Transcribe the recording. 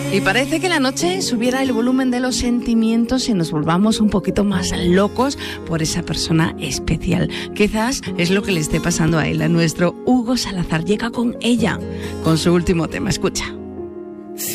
Y parece que la noche subiera el volumen de los sentimientos y nos volvamos un poquito más locos por esa persona especial. Quizás es lo que le esté pasando a él, a nuestro Hugo Salazar. Llega con ella, con su último tema. Escucha.